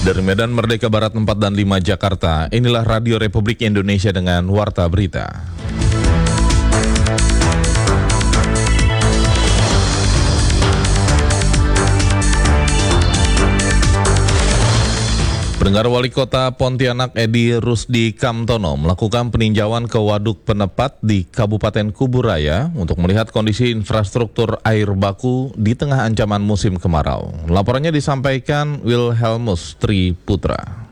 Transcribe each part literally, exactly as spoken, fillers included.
Dari Medan Merdeka Barat empat dan lima Jakarta, inilah Radio Republik Indonesia dengan Warta Berita. Pendengar, Wali Kota Pontianak Edi Rusdi Kamtono melakukan peninjauan ke Waduk Penepat di Kabupaten Kuburaya untuk melihat kondisi infrastruktur air baku di tengah ancaman musim kemarau. Laporannya disampaikan Wilhelmus Tri Putra.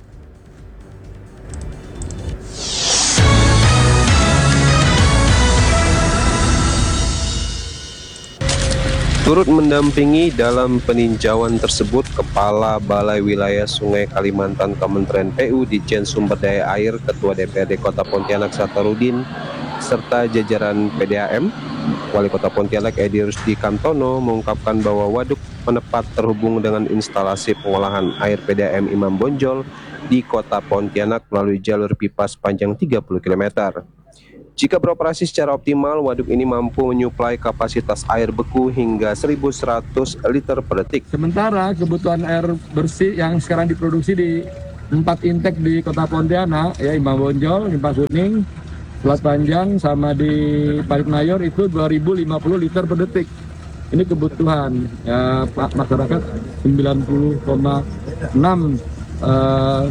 Turut mendampingi dalam peninjauan tersebut Kepala Balai Wilayah Sungai Kalimantan Kementerian P U Ditjen Sumber Daya Air, Ketua D P R D Kota Pontianak Satarudin, serta jajaran P D A M. Wali Kota Pontianak Edi Rusdi Kamtono mengungkapkan bahwa Waduk Penepat terhubung dengan instalasi pengolahan air P D A M Imam Bonjol di Kota Pontianak melalui jalur pipa sepanjang tiga puluh kilometer. Jika beroperasi secara optimal, waduk ini mampu menyuplai kapasitas air beku hingga seribu seratus liter per detik. Sementara kebutuhan air bersih yang sekarang diproduksi di empat intek di Kota Pontianak, ya Imam Bonjol, Limpa Kuning, Selat Panjang, sama di Parit-Mayor itu dua ribu lima puluh liter per detik. Ini kebutuhan ya, Pak, masyarakat sembilan puluh koma enam eh,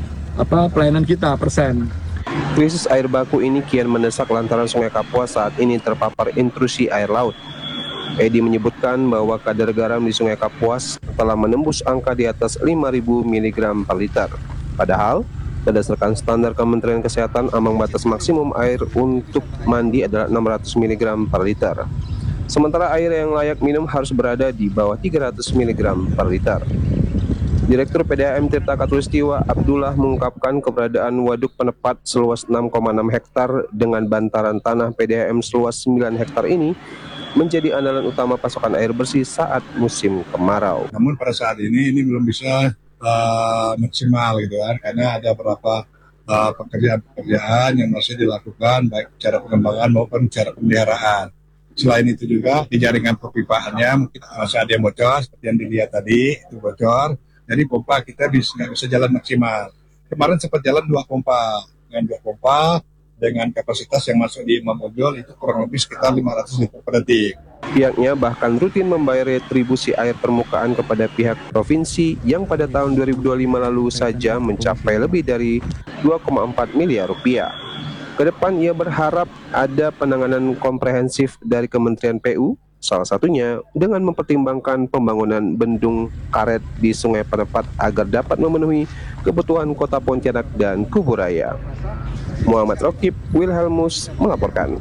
apa pelayanan kita persen. Krisis air baku ini kian mendesak lantaran Sungai Kapuas saat ini terpapar intrusi air laut. Edi menyebutkan bahwa kadar garam di Sungai Kapuas telah menembus angka di atas lima ribu miligram per liter. Padahal, berdasarkan standar Kementerian Kesehatan, ambang batas maksimum air untuk mandi adalah enam ratus miligram per liter. Sementara air yang layak minum harus berada di bawah tiga ratus miligram per liter. Direktur P D A M Tirta Katulistiwa Abdullah mengungkapkan keberadaan Waduk Penepat seluas enam koma enam hektar dengan bantaran tanah P D A M seluas sembilan hektar ini menjadi andalan utama pasokan air bersih saat musim kemarau. Namun pada saat ini ini belum bisa uh, maksimal gitu kan, karena ada beberapa uh, pekerjaan-pekerjaan yang masih dilakukan baik cara pengembangan maupun cara pemeliharaan. Selain itu juga di jaringan perpipaannya mungkin masih ada yang bocor seperti yang dilihat tadi, itu bocor. Jadi pompa kita bisa, nggak bisa jalan maksimal. Kemarin sempat jalan dua pompa, dengan dua pompa dengan kapasitas yang masuk di Imam Bonjol itu kurang lebih sekitar lima ratus liter per detik. Pihaknya bahkan rutin membayar retribusi air permukaan kepada pihak provinsi yang pada tahun dua ribu dua puluh lima lalu saja mencapai lebih dari dua koma empat miliar rupiah. Kedepan ia berharap ada penanganan komprehensif dari Kementerian P U, salah satunya dengan mempertimbangkan pembangunan bendung karet di Sungai Penepat agar dapat memenuhi kebutuhan Kota Pontianak dan Kuburaya. Muhammad Rokib, Wilhelmus melaporkan.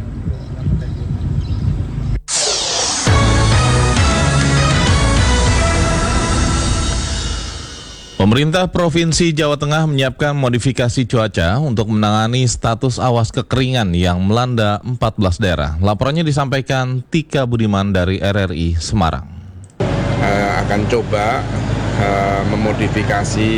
Pemerintah Provinsi Jawa Tengah menyiapkan modifikasi cuaca untuk menangani status awas kekeringan yang melanda empat belas daerah. Laporannya disampaikan Tika Budiman dari R R I Semarang. Uh, akan coba uh, memodifikasi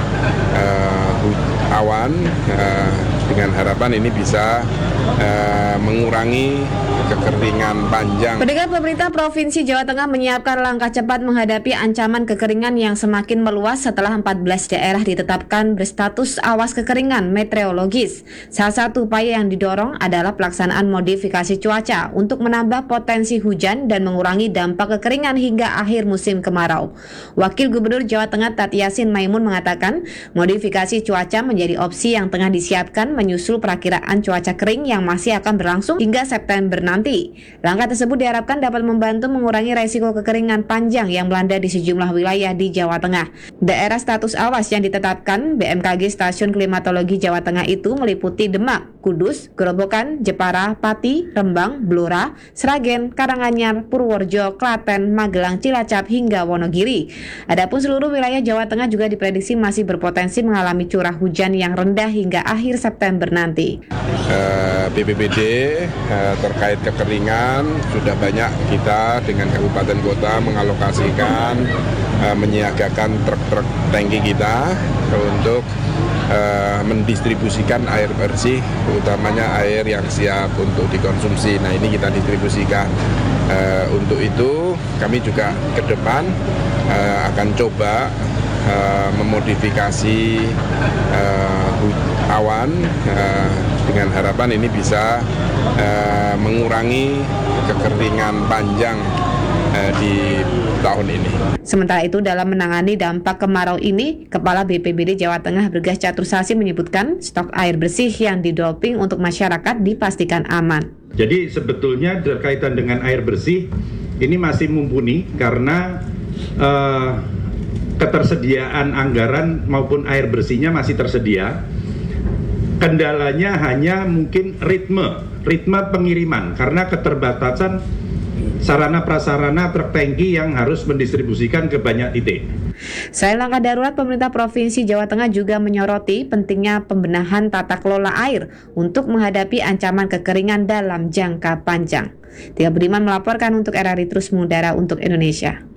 uh, awan uh, dengan harapan ini bisa uh, mengurangi kekeringan panjang. Pendengar, pemerintah Provinsi Jawa Tengah menyiapkan langkah cepat menghadapi ancaman kekeringan yang semakin meluas setelah empat belas daerah ditetapkan berstatus awas kekeringan meteorologis. Salah satu upaya yang didorong adalah pelaksanaan modifikasi cuaca untuk menambah potensi hujan dan mengurangi dampak kekeringan hingga akhir musim kemarau. Wakil Gubernur Jawa Tengah Tati Yasin Maimun mengatakan, modifikasi cuaca menjadi opsi yang tengah disiapkan menyusul perakiraan cuaca kering yang masih akan berlangsung hingga September nanti. Langkah tersebut diharapkan dapat membantu mengurangi resiko kekeringan panjang yang melanda di sejumlah wilayah di Jawa Tengah. Daerah status awas yang ditetapkan B M K G Stasiun Klimatologi Jawa Tengah itu meliputi Demak, Kudus, Gerobokan, Jepara, Pati, Rembang, Blora, Sragen, Karanganyar, Purworejo, Klaten, Magelang, Cilacap hingga Wonogiri. Adapun seluruh wilayah Jawa Tengah juga diprediksi masih berpotensi mengalami curah hujan yang rendah hingga akhir September nanti. Uh, B P B D uh, terkait kekeringan sudah banyak kita dengan kabupaten kota mengalokasikan uh, menyiagakan truk-truk tangki kita untuk uh, mendistribusikan air bersih, utamanya air yang siap untuk dikonsumsi. Nah, ini kita distribusikan. Uh, untuk itu kami juga ke depan uh, akan coba uh, memodifikasi uh, awan uh, dengan harapan ini bisa uh, mengurangi kekeringan panjang uh, di tahun ini. Sementara itu, dalam menangani dampak kemarau ini, Kepala B P B D Jawa Tengah Bergas Catur Sasi menyebutkan stok air bersih yang didoping untuk masyarakat dipastikan aman. Jadi sebetulnya berkaitan dengan air bersih ini masih mumpuni karena uh, ketersediaan anggaran maupun air bersihnya masih tersedia. Kendalanya hanya mungkin ritme, ritme pengiriman karena keterbatasan sarana prasarana truk tangki yang harus mendistribusikan ke banyak titik. Selain langkah darurat, pemerintah Provinsi Jawa Tengah juga menyoroti pentingnya pembenahan tata kelola air untuk menghadapi ancaman kekeringan dalam jangka panjang. Tia Budiman melaporkan untuk R R I Terus Mengudara untuk Indonesia.